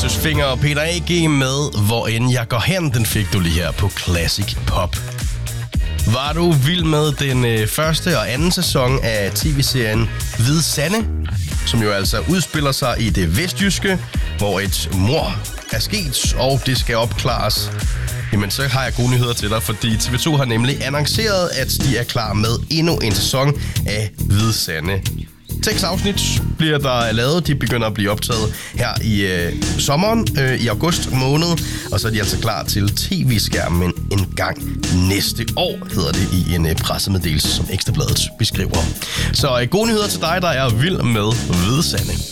Søs Finger og Peter A.G. med Hvor end jeg går hen, den fik du lige her på Classic Pop. Var du vild med den første og anden sæson af tv-serien Hvide Sande, som jo altså udspiller sig i det vestjyske, hvor et mord er sket, og det skal opklares? Jamen, så har jeg gode nyheder til dig, fordi TV2 har nemlig annonceret, at de er klar med endnu en sæson af Hvide Sande. 6 afsnit bliver der lavet. De begynder at blive optaget her i sommeren, i august måned. Og så er de altså klar til tv-skærmen en gang næste år, hedder det i en pressemeddelelse, som Ekstrabladet beskriver. Så gode nyheder til dig, der er vild med Hvide Sande.